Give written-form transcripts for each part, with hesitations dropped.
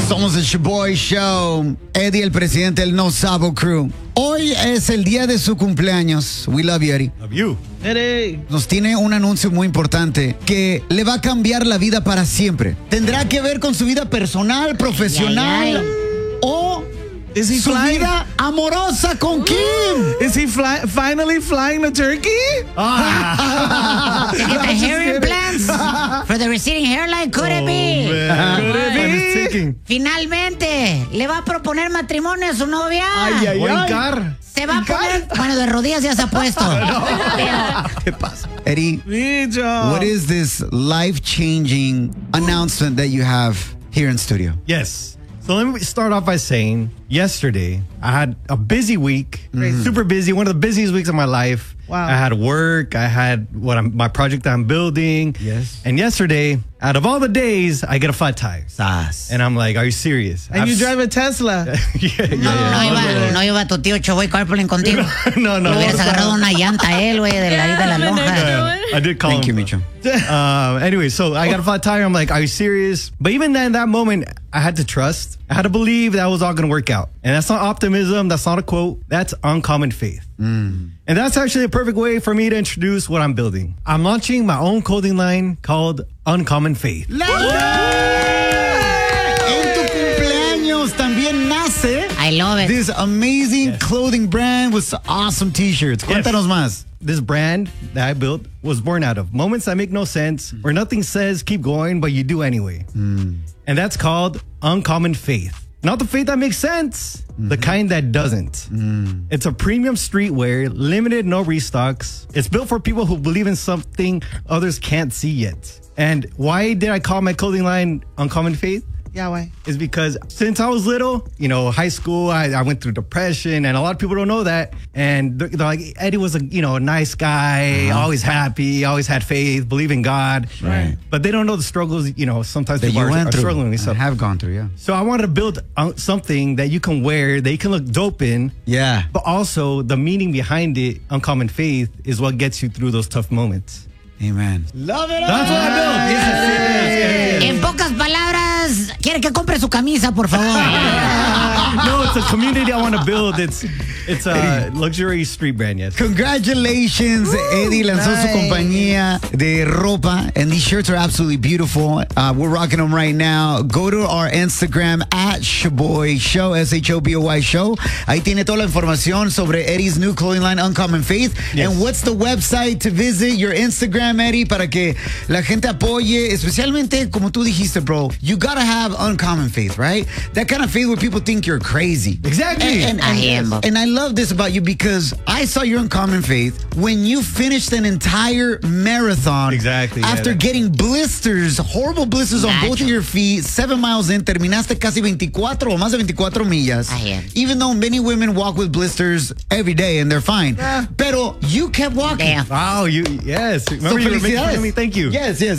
Somos el Shaboy Show. Eddie, el presidente del No Sabo Crew. Hoy es el día de su cumpleaños. We love you, Eddie. Love you. Eddie. Nos tiene un anuncio muy importante que le va a cambiar la vida para siempre. Tendrá que ver con su vida personal, profesional o Is he su flying? vida amorosa con Kim. Is he finally flying to Turkey? To get the hair implants for the receding hairline, could it be? Could it be? Finalmente, le va a proponer matrimonio a su novia. Se va a poner, bueno, de rodillas ya se ha puesto. ¿Qué pasa? Eddie, Micho. what is this life-changing announcement that you have here in studio? Yes. So let me start off by saying, yesterday, I had a busy week, super busy, one of the busiest weeks of my life. Wow. I had work, I had my project that I'm building. Yes. And yesterday, out of all the days, I get a flat tire. Sas. And I'm like, are you serious? And you drive a Tesla. No iba tu tío Choboy carpooling contigo. No. Le hubieras agarrado una llanta a él, güey, de la ida de la lonja. I did call Thank you, him. Micho. Anyway, so I got a flat tire. I'm like, are you serious? But even then, in that moment, I had to trust. I had to believe that was all going to work out. And that's not optimism. That's not a quote. That's uncommon faith. And that's actually a perfect way for me to introduce what I'm building. I'm launching my own clothing line called Uncommon Faith. En tu cumpleaños también nace I love it. this amazing clothing brand with awesome t-shirts. Cuéntanos más. This brand that I built was born out of moments that make no sense, where nothing says keep going, but you do anyway. And that's called Uncommon Faith. Not the faith that makes sense, the kind that doesn't. It's a premium streetwear, limited, no restocks. It's built for people who believe in something others can't see yet. And why did I call my clothing line Uncommon Faith? Yeah, why? Is because since I was little, high school, I went through depression, and a lot of people don't know that. And they're like, Eddie was a nice guy, always happy, always had faith, believe in God. Right. But they don't know the struggles, sometimes That people you are went through. struggling with I stuff. have gone through, yeah. So I wanted to build something that you can wear, that you can look dope in. Yeah. But also the meaning behind it, Uncommon Faith, is what gets you through those tough moments. Amen. Love it. That's what I built. Yes. En pocas palabras, quiere que compre su camisa, por favor. No, it's a community I want to build. It's a luxury street brand, yes. Congratulations, Eddie lanzó su compañía de ropa, and these shirts are absolutely beautiful. We're rocking them right now. Go to our Instagram at Shaboy Show, SHOBOY Show. Ahí tiene toda la información sobre Eddie's new clothing line, Uncommon Faith. Yes. And what's the website to visit? Your Instagram, Eddie, para que la gente apoye, especialmente como tú dijiste, bro. You gotta have uncommon faith, right? That kind of faith where people think you're crazy. Exactly. And I am. And I love this about you because I saw your uncommon faith when you finished an entire marathon. Exactly, yeah. After getting blisters, horrible blisters on both of your feet, 7 miles in, terminaste casi 24 o más de 24 millas. I am. Even though many women walk with blisters every day and they're fine. Pero you kept walking. Damn. Wow, yes. Remember you were making fun of me? Thank you. Yes. Nice,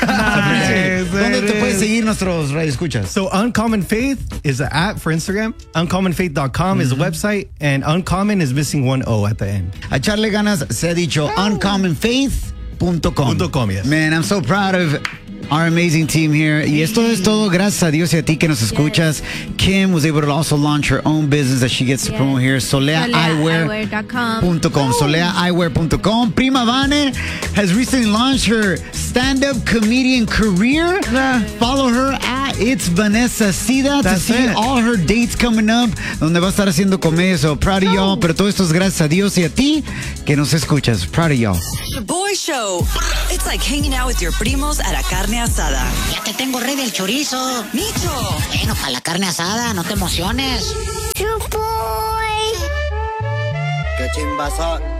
¿Dónde te it puedes is. seguir nuestros radioescuchas? So Uncommon Faith is the app for Instagram. UncommonFaith.com is the website. And Uncommon is missing one O at the end. A echarle ganas, se ha dicho uncommonfaith.com. .com, yes. Man, I'm so proud of our amazing team here. Y esto es todo gracias a Dios y a ti que nos escuchas. Kim was able to also launch her own business that she gets to promote here. SoleaEyewear.com. SoleaEyewear.com. Prima Vane has recently launched her stand-up comedian career. Follow her at It's Vanessa Sida to That's see it. all her dates coming up, donde va a estar haciendo comedia. So proud of y'all. Pero todo esto es gracias a Dios y a ti que nos escuchas. Proud of y'all. Shaboy Show. It's like hanging out with your primos at a carne asada. Ya te tengo rey del chorizo. Micho. Bueno, para la carne asada, no te emociones. Qué chimbazo.